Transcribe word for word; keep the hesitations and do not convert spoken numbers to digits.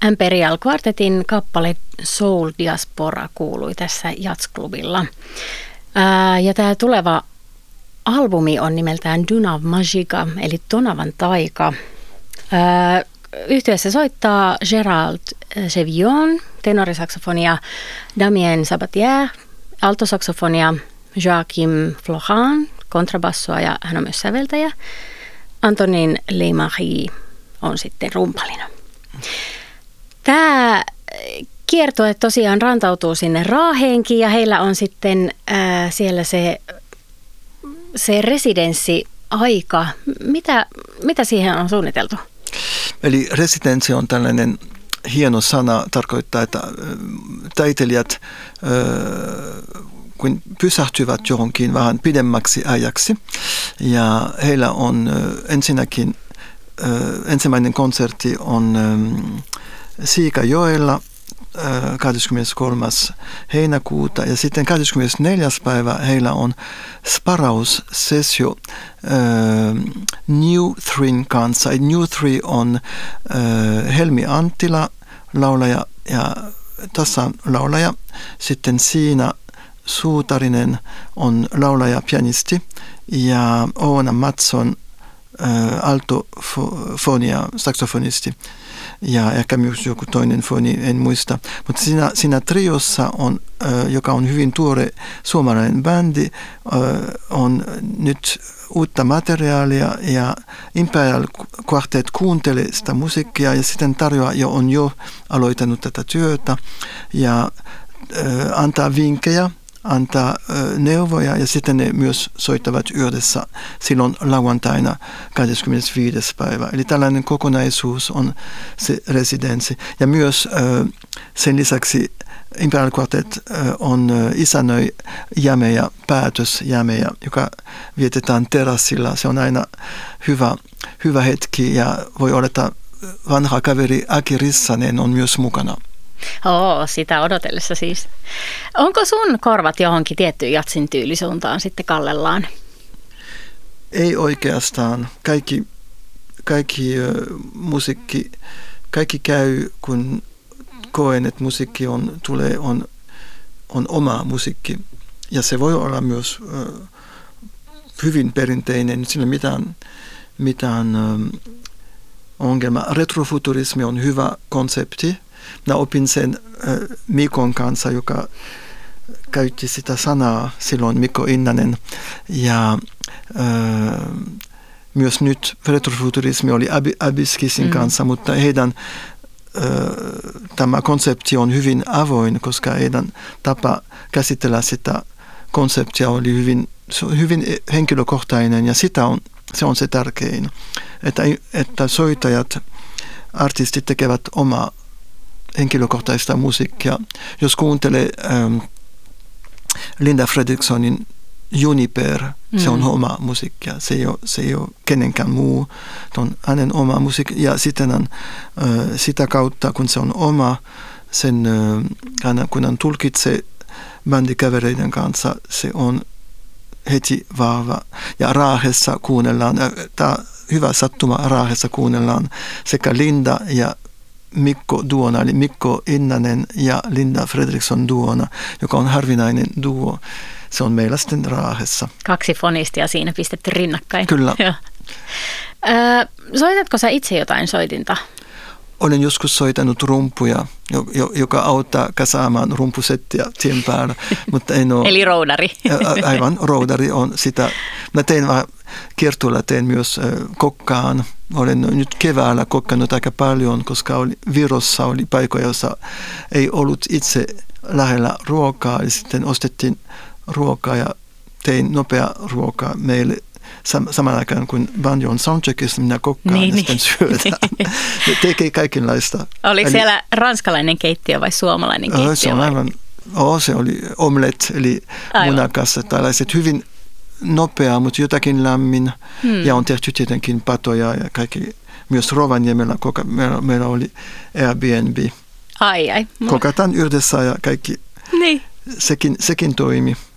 Imperial Quartetin kappale Soul Diaspora kuului tässä jazzklubilla. Ää, ja tämä tuleva albumi on nimeltään Dunav Magica, eli Donavan taika. Ää, yhtyeessä soittaa Gérald Chevillon, tenorisaksofonia, Damien Sabatier, altosaksofonia, Joachim Florent, kontrabassoa ja hän on myös säveltäjä. Antonin Leimarie on sitten rumpalina. Tämä kiertue tosiaan rantautuu sinne Raaheenkin ja heillä on sitten ää, siellä se, se residenssiaika. Mitä, mitä siihen on suunniteltu? Eli residenssi on tällainen hieno sana, tarkoittaa, että taiteilijat kun pysähtyvät johonkin vähän pidemmäksi ajaksi. Ja heillä on ensinnäkin, ensimmäinen konsertti on Siikajoella kahdeskymmeneskolmas heinäkuuta ja sitten kahdeskymmenesneljäs päivä heillä on sparaussessio New Thrin kanssa. New Three on Helmi Anttila, laulaja ja tässä on laulaja. Sitten Siina Suutarinen on laulaja pianisti ja Oona Matson altofonia saksofonisti. Ja ehkä myös joku toinen foni, en muista. Mutta siinä, siinä triossa, on, joka on hyvin tuore suomalainen bändi, on nyt uutta materiaalia ja Imperial Quartet kuuntelee sitä musiikkia ja sitten tarjoaa on jo aloittanut tätä työtä ja antaa vinkkejä, antaa neuvoja ja sitten ne myös soittavat yhdessä silloin lauantaina kahdeskymmenesviides päivä. Eli tällainen kokonaisuus on se residenssi. Ja myös sen lisäksi Imperial Quartet on isännöi jämeä, päätösjämeä, joka vietetään terassilla. Se on aina hyvä, hyvä hetki ja voi olla, että vanha kaveri Aki Rissanen on myös mukana. Oo, sitä odotellessa siis. Onko sun korvat johonkin tiettyyn jatsin tyylisuuntaan sitten kallellaan? Ei oikeastaan. Kaikki, kaikki äh, musiikki, kaikki käy, kun koen, että musiikki on, tulee, on, on oma musiikki. Ja se voi olla myös äh, hyvin perinteinen, sillä mitään, mitään äh, ongelma. Retrofuturismi on hyvä konsepti. Mä opin sen äh, Mikon kanssa, joka käytti sitä sanaa silloin, Mikko Innanen. Ja äh, myös nyt retrofuturismi oli Ab- Abiskisin mm. kanssa, mutta heidän äh, tämä konsepti on hyvin avoin, koska heidän tapa käsitellä sitä konseptia oli hyvin, hyvin henkilökohtainen ja sitä on, se on se tärkein, että, että soittajat, artistit tekevät omaa henkilökohtaista musiikkia. Jos kuuntelee ähm, Linda Fredrikssonin Juniper, mm. se on oma musiikkia. Se ei ole, se ei ole kenenkään muu. Se on hänen oma musiikki. Ja sitten on, äh, sitä kautta, kun se on oma, sen, äh, kun hän tulkitsee bändikavereiden kanssa, se on heti vahva. Ja Raahessa kuunnellaan, äh, tämä hyvä sattuma Raahessa kuunnellaan sekä Linda ja Mikko duona, eli Mikko Innanen ja Linda Fredriksson duona, joka on harvinainen duo. Se on meillä sitten Raahessa. Kaksi fonistia siinä pistetty rinnakkain. Kyllä. Öö, soitatko sä itse jotain soitinta? Olen joskus soitanut rumpuja, joka auttaa kasaamaan rumpusettia tien päällä, mutta en ole... Eli roudari. Aivan, roudari on sitä. Mä tein vähän kiertueella, tein myös kokkaan. Olen nyt keväällä kokkannut aika paljon, koska oli, Virossa oli paikkoja, jossa ei ollut itse lähellä ruokaa. Eli sitten ostettiin ruokaa ja tein nopea ruokaa meille. Sam- saman aikaan kun bandi on soundcheckissa, minä kokkaan niin, ja sitten syödään. Ne tekee kaikenlaista. Oliko eli, siellä ranskalainen keittiö vai suomalainen keittiö? Se on aivan, oh, se oli omelet, eli munakassa, tällaiset hyvin nopea, mutta jotakin lämmin. Hmm. Ja on tehty tietenkin patoja ja kaikki. Myös Rovaniemellä meillä, meillä oli Airbnb. Ai ai. Kokataan yhdessä ja kaikki. Niin. Sekin, sekin toimi.